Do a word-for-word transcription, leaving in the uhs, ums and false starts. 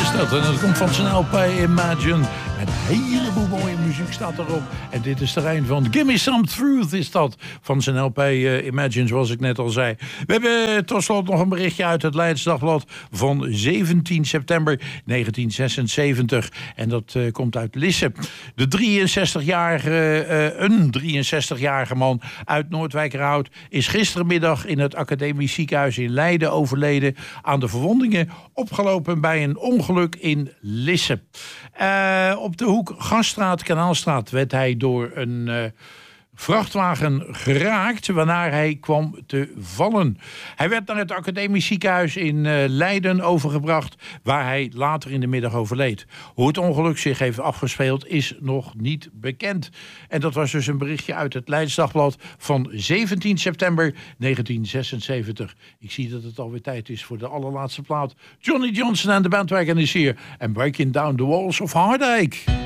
is dat. En dat komt van zijn L P Imagine. En een heleboel mooie muziek staat erop. En dit is er een van Gimme Some Truth is dat. Van zijn L P uh, Imagine, zoals ik net al zei. We hebben tot slot nog een berichtje uit het Leids Dagblad van zeventien september negentien zesenzeventig. En dat uh, komt uit Lisse. De drieënzestigjarige, uh, een drieënzestigjarige man uit Noordwijkerhout is gisterenmiddag in het Academisch Ziekenhuis in Leiden overleden aan de verwondingen opgelopen bij een ongeluk in Lisse. Uh, op de hoek Gasstraat, Kanaalstraat werd hij door een uh, vrachtwagen geraakt waarna hij kwam te vallen. Hij werd naar het Academisch Ziekenhuis in uh, Leiden overgebracht, waar hij later in de middag overleed. Hoe het ongeluk zich heeft afgespeeld is nog niet bekend. En dat was dus een berichtje uit het Leids Dagblad van zeventien september negentien zesenzeventig. Ik zie dat het alweer tijd is voor de allerlaatste plaat. Johnny Johnson en de bandwagon is hier. En Breaking Down the Walls of Heartache.